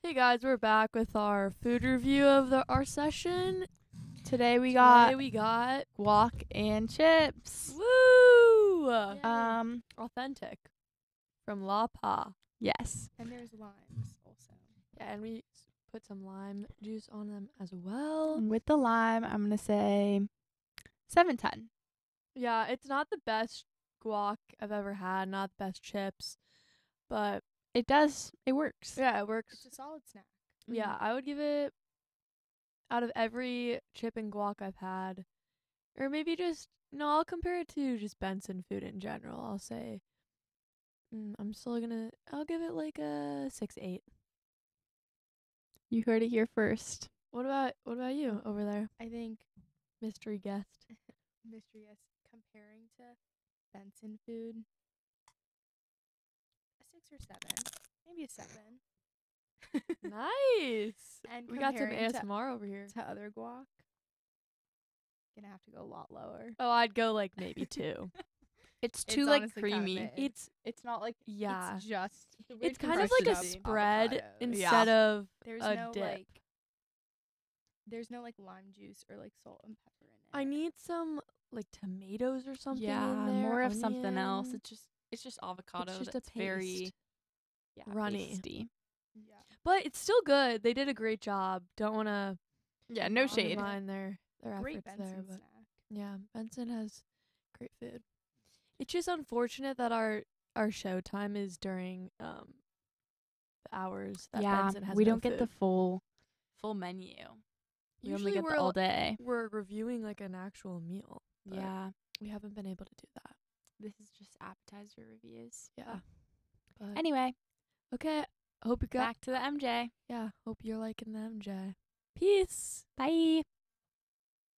Hey guys, we're back with our food review of our session. Today we Today got we got guac and chips. woo authentic from La Pa. Yes. And there's limes also. Yeah, and we put some lime juice on them as well. With the lime, I'm gonna say 7/10. Yeah, it's not the best guac I've ever had, not the best chips, but It works. yeah, it works. It's a solid snack. Yeah, I would give it, out of every chip and guac I've had, or maybe I'll compare it to just Benson food in general. I'll say, I'll give it like a 6-8. You heard it here first. What about you over there, I think mystery guest? mystery is comparing to Benson food. A 6 or 7. Maybe a 7. Nice. And We got some comparing to- ASMR over here. To other guac, gonna have to go a lot lower. Oh, I'd go like maybe 2. It's It's too like honestly kinda creamy. mid. It's not like Yeah. It's just It's kind of like a consistency. spread Avocados. instead of There's a no dip. like there's no like lime juice or like salt and pepper in it. I need some like tomatoes or something yeah, in there. more of something else. onion. It's just avocado. It's just that's a very paste. yeah, Runny. pasty. Yeah. But it's still good. They did a great job. Don't want to Yeah, no shade. undermine their Great efforts Benson there, but snack. yeah, Benson has great food. It's just unfortunate that our show time is during the hours that Yeah, Benson has. we no don't get the food. full menu. We Usually only get we're the all day. We're reviewing like an actual meal. but Yeah, we haven't been able to do that. this is just appetizer reviews. Yeah. But Anyway, okay, hope you got back to the MJ. hope you're liking the MJ. Peace. Bye.